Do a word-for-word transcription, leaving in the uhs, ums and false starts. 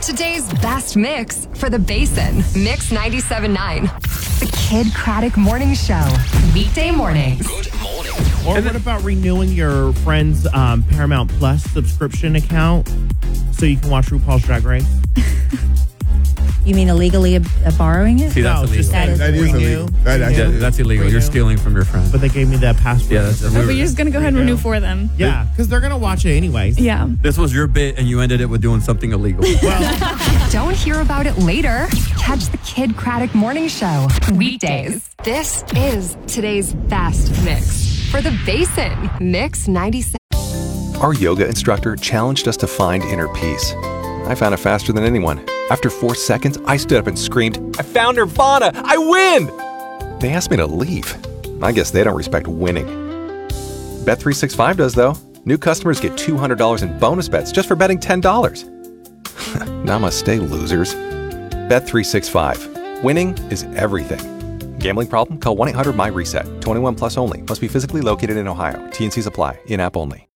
Today's best mix for the Basin. Mix ninety-seven point nine. The Kid Craddock Morning Show. Weekday mornings. Good morning. Or what about renewing your friend's um, Paramount Plus subscription account so you can watch RuPaul's Drag Race? You mean illegally uh, borrowing it? See, that's No, illegal. just That is That is renew. illegal. That Yeah, actually, that's illegal. You're Renew. stealing from your friend. But they gave me that password. Yeah, that's Oh, but you're just going to go ahead and renew for them. Yeah, because they're going to watch it anyways. Yeah. This was your bit, and you ended it with doing something illegal. Don't hear about it later. Catch the Kid Craddock Morning Show. Weekdays. This is today's best mix for the Basin. Mix ninety-seven. Our yoga instructor challenged us to find inner peace. I found it faster than anyone. After four seconds, I stood up and screamed, "I found Nirvana! I win!" They asked me to leave. I guess they don't respect winning. Bet three sixty-five does, though. New customers get two hundred dollars in bonus bets just for betting ten dollars. Namaste, losers. Bet three sixty-five. Winning is everything. Gambling problem? Call one eight hundred M Y RESET. twenty-one plus only. Must be physically located in Ohio. T N Cs apply. In-app only.